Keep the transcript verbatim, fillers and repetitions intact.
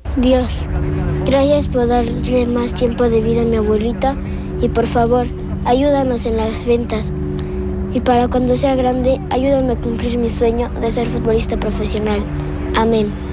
Dios, gracias por darle más tiempo de vida a mi abuelita y por favor, ayúdanos en las ventas. Y para cuando sea grande, ayúdame a cumplir mi sueño de ser futbolista profesional. Amén.